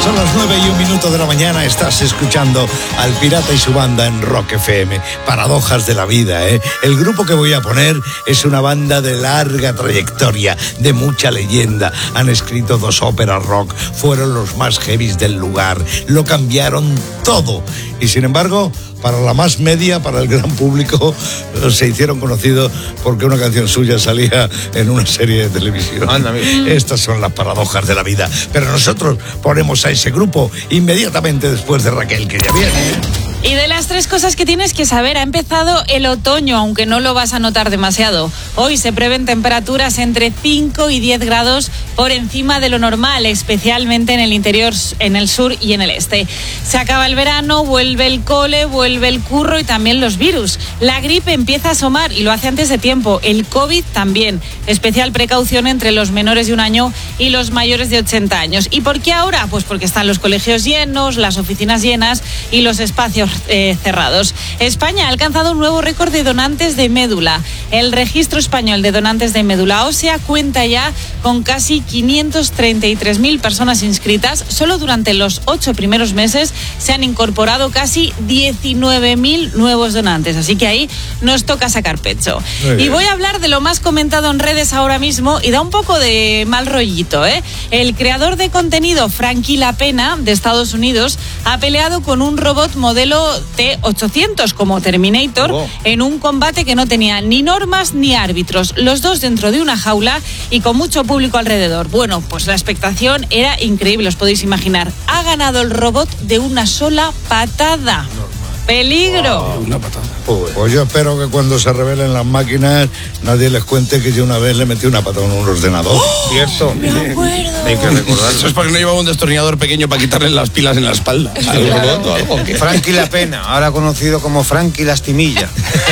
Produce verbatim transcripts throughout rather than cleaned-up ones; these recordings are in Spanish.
Son las nueve y un minuto de la mañana. Estás escuchando al Pirata y su banda en Rock F M. Paradojas de la vida, ¿eh? El grupo que voy a poner es una banda de larga trayectoria, de mucha leyenda. Han escrito dos óperas rock, fueron los más heavies del lugar, lo cambiaron todo. Y sin embargo, para la más media, para el gran público, se hicieron conocidos porque una canción suya salía en una serie de televisión. Anda, estas son las paradojas de la vida. Pero nosotros ponemos a ese grupo inmediatamente después de Raquel, que ya viene. Y de las tres cosas que tienes que saber, ha empezado el otoño, aunque no lo vas a notar demasiado. Hoy se prevén temperaturas entre cinco y diez grados por encima de lo normal, especialmente en el interior, en el sur y en el este. Se acaba el verano, vuelve el cole, vuelve el curro y también los virus. La gripe empieza a asomar y lo hace antes de tiempo. El COVID también. Especial precaución entre los menores de un año y los mayores de ochenta años. ¿Y por qué ahora? Pues porque están los colegios llenos, las oficinas llenas y los espacios Eh, cerrados. España ha alcanzado un nuevo récord de donantes de médula. El Registro Español de Donantes de Médula Ósea cuenta ya con casi quinientas treinta y tres mil personas inscritas. Solo durante los ocho primeros meses se han incorporado casi diecinueve mil nuevos donantes. Así que ahí nos toca sacar pecho. Y voy a hablar de lo más comentado en redes ahora mismo y da un poco de mal rollito, ¿eh? El creador de contenido, Frankie La Pena, de Estados Unidos, ha peleado con un robot modelo T ochocientos como Terminator oh. en un combate que no tenía ni normas ni árbitros, los dos dentro de una jaula y con mucho público alrededor. Bueno, pues la expectación era increíble, os podéis imaginar. Ha ganado el robot de una sola patada. ¡Peligro! Wow, una patada. Pues yo espero que cuando se revelen las máquinas nadie les cuente que yo una vez le metí una patada en un ordenador. ¡Oh! ¿Cierto? Me acuerdo. Hay que recordar. Eso es porque no llevaba un destornillador pequeño para quitarle las pilas en la espalda. Claro. ¿Al robot o algo? ¿Qué? Frankie La Pena, ahora conocido como Frankie Lastimilla.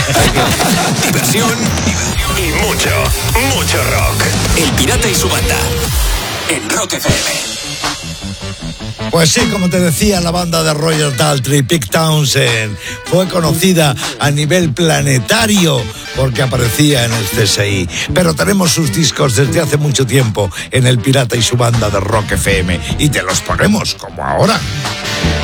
Diversión y mucho, mucho rock. El Pirata y su banda en Rock F M. Pues sí, como te decía, la banda de Roger Daltrey, Pete Townshend, fue conocida a nivel planetario porque aparecía en el C S I. Pero tenemos sus discos desde hace mucho tiempo en el Pirata y su banda de Rock F M y te los ponemos como ahora.